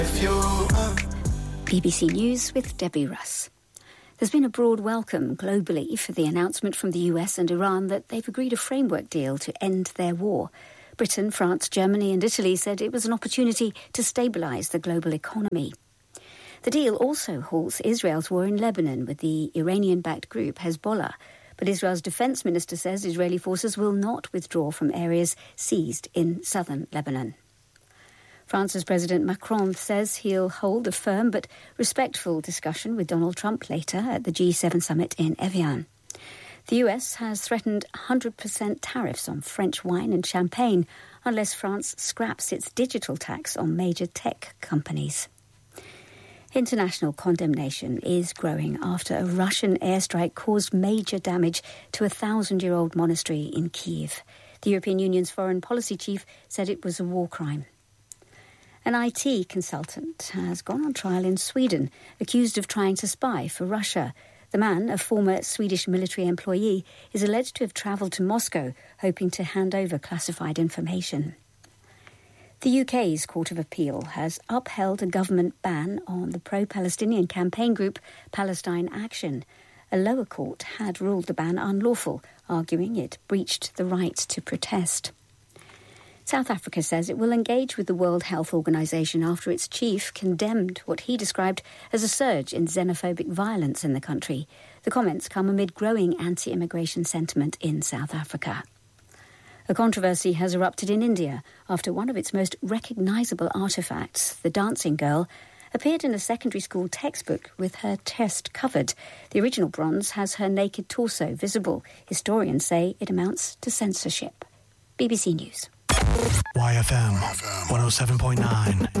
BBC News with Debbie Russ. There's been a broad welcome globally for the announcement from the US and Iran that they've agreed a framework deal to end their war. Britain, France, Germany and Italy said it was an opportunity to stabilise the global economy. The deal also halts Israel's war in Lebanon with the Iranian-backed group Hezbollah. But Israel's defence minister says Israeli forces will not withdraw from areas seized in southern Lebanon. France's President Macron says he'll hold a firm but respectful discussion with Donald Trump later at the G7 summit in Evian. The US has threatened 100% tariffs on French wine and champagne unless France scraps its digital tax on major tech companies. International condemnation is growing after a Russian airstrike caused major damage to a 1,000-year-old monastery in Kyiv. The European Union's foreign policy chief said it was a war crime. An IT consultant has gone on trial in Sweden, accused of trying to spy for Russia. The man, a former Swedish military employee, is alleged to have travelled to Moscow, hoping to hand over classified information. The UK's Court of Appeal has upheld a government ban on the pro-Palestinian campaign group Palestine Action. A lower court had ruled the ban unlawful, arguing it breached the right to protest. South Africa says it will engage with the World Health Organization after its chief condemned what he described as a surge in xenophobic violence in the country. The comments come amid growing anti-immigration sentiment in South Africa. A controversy has erupted in India after one of its most recognisable artefacts, the dancing girl, appeared in a secondary school textbook with her chest covered. The original bronze has her naked torso visible. Historians say it amounts to censorship. BBC News. YFM 107.9